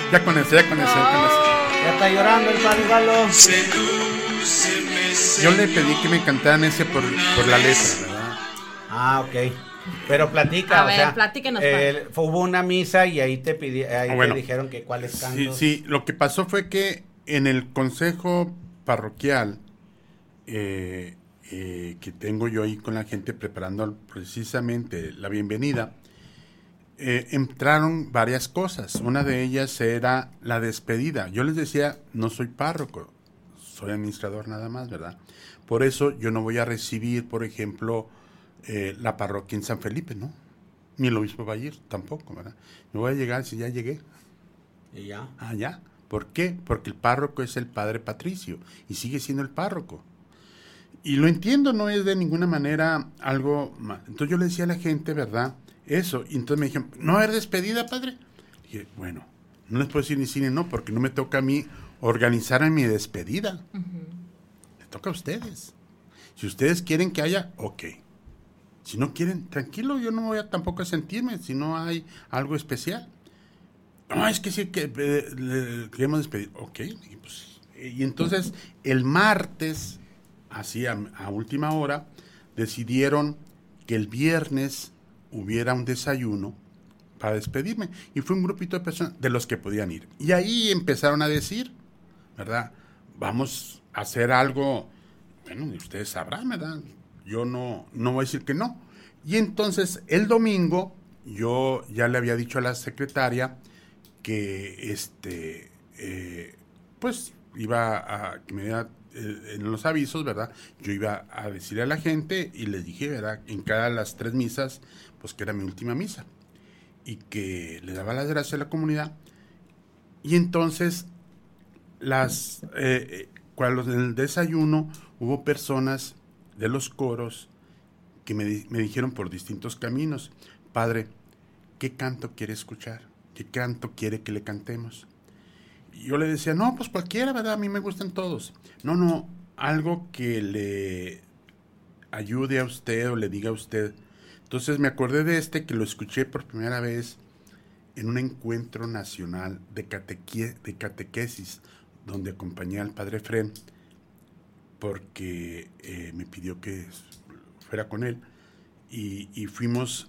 Ya con eso. Ya está llorando el padre Galo. Yo le pedí que me cantaran ese por la letra, ¿verdad? Ah, ok. Pero platica, A ver, platíquenos, hubo una misa y ahí te Bueno, te dijeron que cuáles cantos. Sí, lo que pasó fue que en el consejo parroquial que tengo yo ahí con la gente preparando precisamente la bienvenida, entraron varias cosas. Una de ellas era la despedida. Yo les decía, no soy párroco, soy administrador nada más, ¿verdad? Por eso yo no voy a recibir, por ejemplo, la parroquia en San Felipe, ¿no? Ni el obispo va a ir tampoco, ¿verdad? No voy a llegar si ya llegué. ¿Y ya? Ah, ya. ¿Por qué? Porque el párroco es el padre Patricio y sigue siendo el párroco. Y lo entiendo, no es de ninguna manera algo más. Entonces yo le decía a la gente, ¿verdad? Eso. Y entonces me dijeron, ¿no va a haber despedida, padre? Dije, bueno, no les puedo decir ni sí ni no, porque no me toca a mí organizar en mi despedida. Le toca a ustedes. Si ustedes quieren que haya, ok. Si no quieren, tranquilo, yo no voy a tampoco a sentirme si no hay algo especial. No, es que sí, que queremos despedir. Ok, pues, y entonces el martes, así a última hora, decidieron que el viernes hubiera un desayuno para despedirme. Y fue un grupito de personas de los que podían ir. Y ahí empezaron a decir, ¿verdad? Vamos a hacer algo, bueno, ustedes sabrán, ¿verdad? Yo no voy a decir que no. Y entonces el domingo yo ya le había dicho a la secretaria que pues iba a que me diera en los avisos, ¿verdad? Yo iba a decirle a la gente y les dije, ¿verdad? En cada de las 3 misas, pues que era mi última misa y que le daba las gracias a la comunidad. Y entonces cuando en el desayuno hubo personas de los coros que me dijeron por distintos caminos, padre, ¿qué canto quiere escuchar? ¿Qué canto quiere que le cantemos? Y yo le decía, no, pues cualquiera, ¿verdad? A mí me gustan todos. No, algo que le ayude a usted o le diga a usted. Entonces me acordé de que lo escuché por primera vez en un encuentro nacional de catequesis, donde acompañé al padre Fren, porque me pidió que fuera con él, y fuimos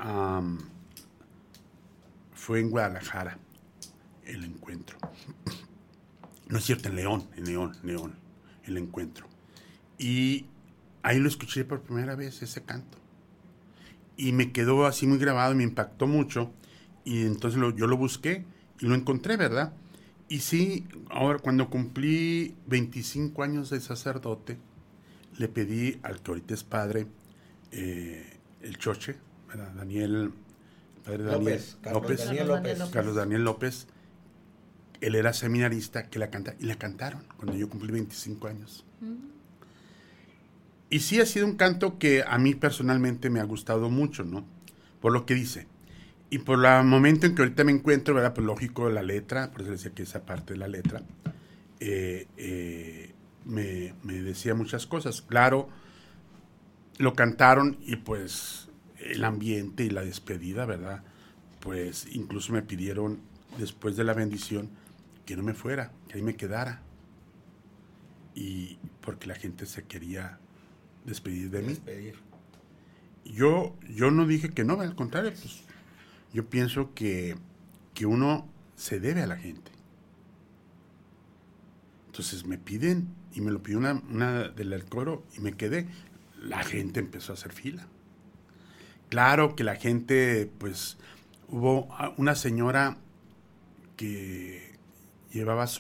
fue en Guadalajara el encuentro. No es cierto, en León, el encuentro. Y ahí lo escuché por primera vez, ese canto. Y me quedó así muy grabado y me impactó mucho. Y entonces yo lo busqué y lo encontré, ¿verdad? Y sí, ahora cuando cumplí 25 años de sacerdote, le pedí al que ahorita es padre, el Choche, ¿verdad? Carlos Daniel López, él era seminarista, que la canta, y la cantaron cuando yo cumplí 25 años. Y sí ha sido un canto que a mí personalmente me ha gustado mucho, ¿no? Por lo que dice. Y por el momento en que ahorita me encuentro, ¿verdad? Pues lógico, la letra, por eso decía que esa parte de la letra, me decía muchas cosas. Claro, lo cantaron y pues el ambiente y la despedida, ¿verdad? Pues incluso me pidieron, después de la bendición, que no me fuera, que ahí me quedara. Y porque la gente se quería despedir de mí. Yo no dije que no, al contrario, pues yo pienso que uno se debe a la gente. Entonces me piden, y me lo pidió una del coro, y me quedé. La gente empezó a hacer fila. Claro que la gente, pues, hubo una señora que llevaba